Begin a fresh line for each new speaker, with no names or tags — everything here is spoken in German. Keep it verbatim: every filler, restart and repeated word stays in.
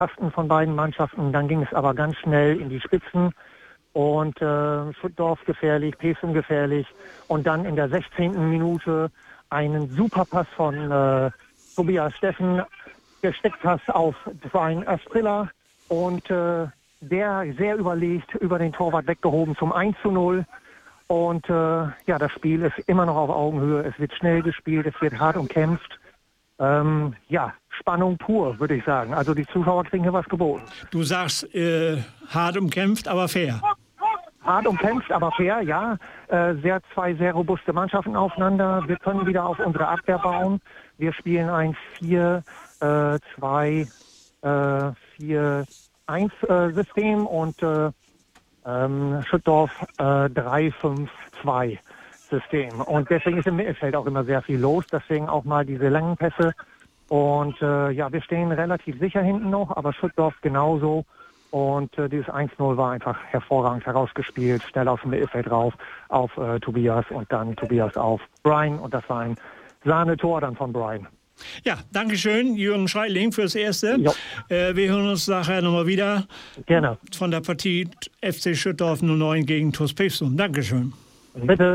von beiden Mannschaften. Dann ging es aber ganz schnell in die Spitzen und äh, Schüttdorf gefährlich, Pesum gefährlich und dann in der sechzehnten Minute einen Superpass von äh, Tobias Steffen, Gesteckpass auf Brian Astrilla und äh, der sehr überlegt über den Torwart weggehoben zum eins zu null. Und äh, ja, das Spiel ist immer noch auf Augenhöhe. Es wird schnell gespielt, es wird hart umkämpft. Ähm, ja, Spannung pur, würde ich sagen. Also die Zuschauer kriegen hier was geboten.
Du sagst äh, hart umkämpft, aber fair.
Hart umkämpft, aber fair, ja. Äh, sehr, zwei sehr robuste Mannschaften aufeinander. Wir können wieder auf unsere Abwehr bauen. Wir spielen ein vier zwei vier eins System und äh, ähm, Schüttdorf äh, drei fünf zwei System. Und deswegen ist im Mittelfeld auch immer sehr viel los. Deswegen auch mal diese langen Pässe. Und äh, ja, wir stehen relativ sicher hinten noch, aber Schüttdorf genauso. Und äh, dieses eins null war einfach hervorragend herausgespielt. Schnell aus dem Mittelfeld rauf auf äh, Tobias und dann Tobias auf Brian. Und das war ein Sahnetor dann von Brian.
Ja, danke schön, Jürgen Schreiling, fürs Erste. Äh, wir hören uns nachher nochmal wieder.
Gerne.
Von der Partie F C Schüttdorf null neun gegen TuS Pesum. Dankeschön.
Bitte.